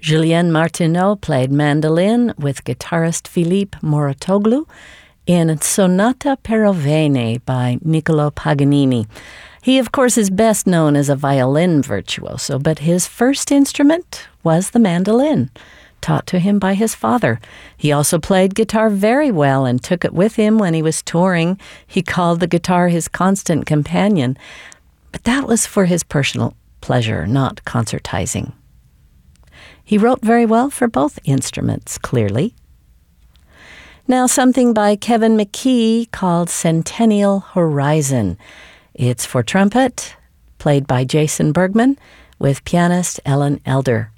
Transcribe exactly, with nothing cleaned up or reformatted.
Julien Martineau played mandolin with guitarist Philippe Mouratoglou in Sonata Perovene by Niccolò Paganini. He, of course, is best known as a violin virtuoso, but his first instrument was the mandolin, taught to him by his father. He also played guitar very well and took it with him when he was touring. He called the guitar his constant companion, but that was for his personal pleasure, not concertizing. He wrote very well for both instruments, clearly. Now something by Kevin McKee called Centennial Horizon. It's for trumpet, played by Jason Bergman, with pianist Ellen Elder.